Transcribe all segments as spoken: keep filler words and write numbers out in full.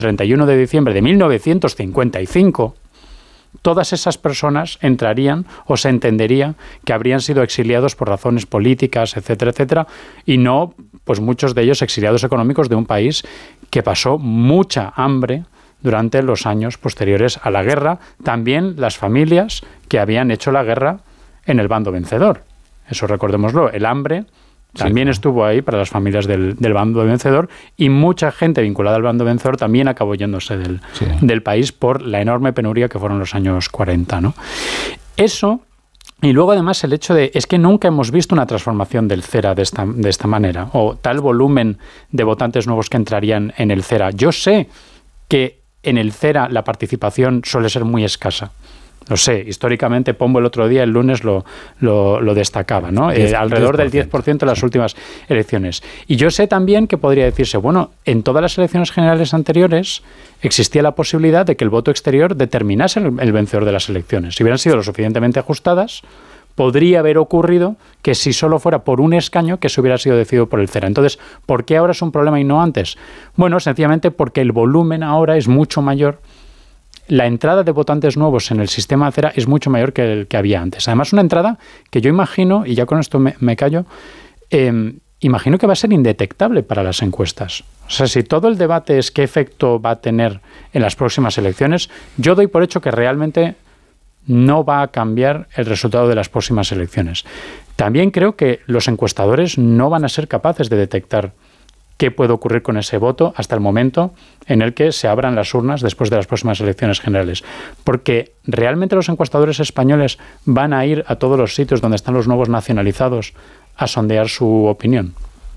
treinta y uno de diciembre de mil novecientos cincuenta y cinco, todas esas personas entrarían o se entendería que habrían sido exiliados por razones políticas, etcétera, etcétera, y no, pues muchos de ellos exiliados económicos de un país que pasó mucha hambre durante los años posteriores a la guerra. También las familias que habían hecho la guerra en el bando vencedor. Eso recordémoslo, el hambre también sí, estuvo ahí para las familias del, del bando vencedor, y mucha gente vinculada al bando vencedor también acabó yéndose del, sí. del país por la enorme penuria que fueron los años cuarenta, ¿no? Eso, y luego además el hecho de, es que nunca hemos visto una transformación del CERA de esta, de esta manera, o tal volumen de votantes nuevos que entrarían en el CERA. Yo sé que en el CERA la participación suele ser muy escasa. Lo sé, históricamente Pombo el otro día, el lunes, lo, lo, lo destacaba, ¿no? Eh, alrededor del diez por ciento en las sí. últimas elecciones. Y yo sé también que podría decirse, bueno, en todas las elecciones generales anteriores existía la posibilidad de que el voto exterior determinase el, el vencedor de las elecciones. Si hubieran sido lo suficientemente ajustadas, podría haber ocurrido que si solo fuera por un escaño, que se hubiera sido decidido por el CERA. Entonces, ¿por qué ahora es un problema y no antes? Bueno, sencillamente porque el volumen ahora es mucho mayor. La entrada de votantes nuevos en el sistema CERA es mucho mayor que el que había antes. Además, una entrada que yo imagino, y ya con esto me, me callo, eh, imagino que va a ser indetectable para las encuestas. O sea, si todo el debate es qué efecto va a tener en las próximas elecciones, yo doy por hecho que realmente no va a cambiar el resultado de las próximas elecciones. También creo que los encuestadores no van a ser capaces de detectar qué puede ocurrir con ese voto hasta el momento en el que se abran las urnas después de las próximas elecciones generales. Porque realmente los encuestadores españoles van a ir a todos los sitios donde están los nuevos nacionalizados a sondear su opinión.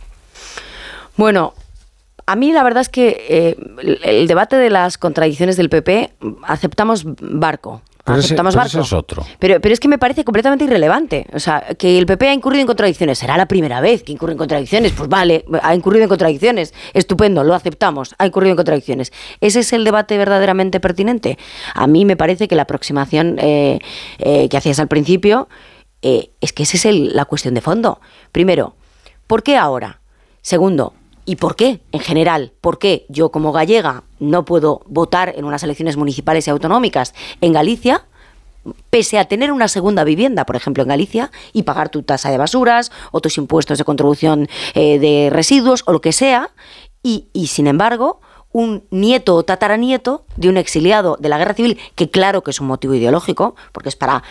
Bueno, a mí la verdad es que eh, el debate de las contradicciones del P P, aceptamos barco. Pero aceptamos ese, pero barco. ese es otro. Pero, pero es que me parece completamente irrelevante. O sea, que el P P ha incurrido en contradicciones. ¿Será la primera vez que incurre en contradicciones? Pues vale, ha incurrido en contradicciones. Estupendo, lo aceptamos. Ha incurrido en contradicciones. ¿Ese es el debate verdaderamente pertinente? A mí me parece que la aproximación eh, eh, que hacías al principio eh, es que esa es el, la cuestión de fondo. Primero, ¿por qué ahora? Segundo, ¿y por qué? En general, ¿por qué yo como gallega no puedo votar en unas elecciones municipales y autonómicas en Galicia, pese a tener una segunda vivienda, por ejemplo, en Galicia, y pagar tu tasa de basuras o tus impuestos de contribución eh, de residuos o lo que sea, y, y sin embargo, un nieto o tataranieto de un exiliado de la guerra civil, que claro que es un motivo ideológico, porque es para...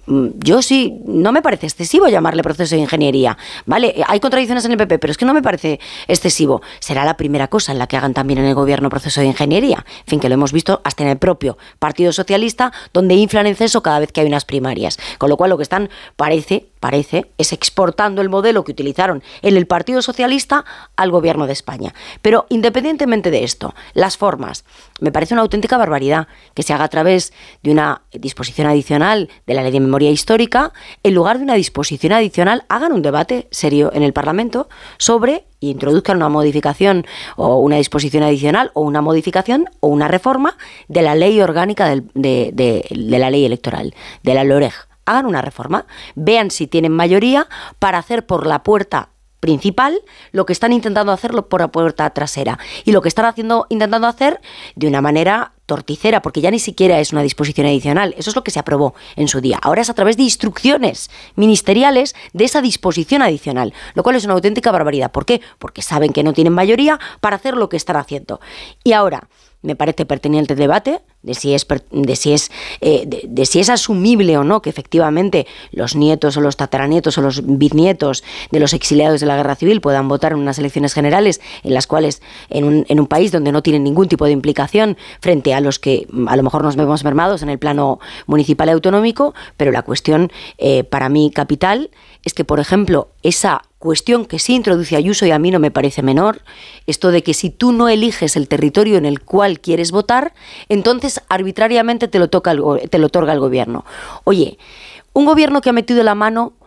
Yo sí, no me parece excesivo llamarle proceso de ingeniería, ¿vale? Hay contradicciones en el P P, pero es que no me parece excesivo. Será la primera cosa en la que hagan también en el gobierno proceso de ingeniería. En fin, que lo hemos visto hasta en el propio Partido Socialista, donde inflan en exceso cada vez que hay unas primarias. Con lo cual lo que están, parece... parece, es exportando el modelo que utilizaron en el Partido Socialista al Gobierno de España. Pero independientemente de esto, las formas, me parece una auténtica barbaridad que se haga a través de una disposición adicional de la Ley de Memoria Histórica, en lugar de una disposición adicional, hagan un debate serio en el Parlamento sobre, y introduzcan una modificación o una disposición adicional o una modificación o una reforma de la Ley Orgánica del, de, de, de la Ley Electoral, de la LOREG. Hagan una reforma, vean si tienen mayoría para hacer por la puerta principal lo que están intentando hacerlo por la puerta trasera, y lo que están haciendo intentando hacer de una manera torticera, porque ya ni siquiera es una disposición adicional, eso es lo que se aprobó en su día. Ahora es a través de instrucciones ministeriales de esa disposición adicional, lo cual es una auténtica barbaridad. ¿Por qué? Porque saben que no tienen mayoría para hacer lo que están haciendo. Y ahora me parece pertinente el debate de si es de si es eh, de, de si es asumible o no que efectivamente los nietos o los tataranietos o los bisnietos de los exiliados de la guerra civil puedan votar en unas elecciones generales en las cuales en un, en un país donde no tienen ningún tipo de implicación frente a los que a lo mejor nos vemos mermados en el plano municipal y autonómico. Pero la cuestión eh, para mí capital es que, por ejemplo, esa cuestión que sí introduce Ayuso, y a mí no me parece menor, esto de que si tú no eliges el territorio en el cual quieres votar, entonces arbitrariamente te lo toca el, te lo otorga el gobierno. Oye, un gobierno que ha metido la mano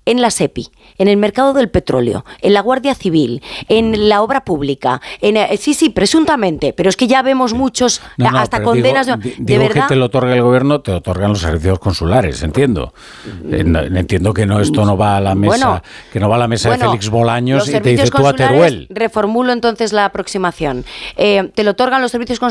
en la SEPI, en el mercado del petróleo, en la Guardia Civil, en la obra pública, en, eh, sí, sí, presuntamente, pero es que ya vemos muchos, no, no, hasta condenas digo, de, digo de verdad. que te lo otorga el gobierno, te lo otorgan los servicios consulares, entiendo. Eh, no, entiendo que no esto no va a la mesa, bueno, que no va a la mesa bueno, de Félix Bolaños y te dice tú a Teruel. Reformulo entonces la aproximación. Eh, te lo otorgan los servicios consulares